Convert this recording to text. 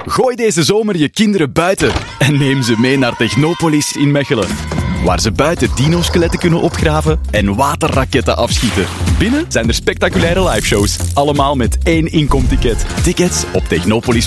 Gooi deze zomer je kinderen buiten en neem ze mee naar Technopolis in Mechelen. Waar ze buiten dino-skeletten kunnen opgraven en waterraketten afschieten. Binnen zijn er spectaculaire liveshows. Allemaal met 1 inkomticket. Tickets op technopolis.be.